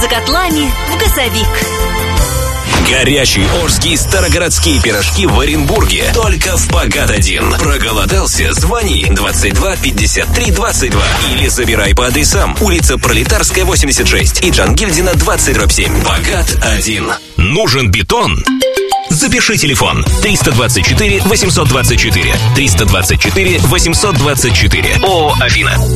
за котлами в Газовик. Горячие Орские старогородские пирожки в Оренбурге. Только в Пагат-1. Проголодался? Звони 22 53 22. Или забирай по адресам: улица Пролетарская, 86 и Джангильдина, 20/7. Пагат-1. Нужен бетон? Запиши телефон 324 824. 324 824. ООО «Афина».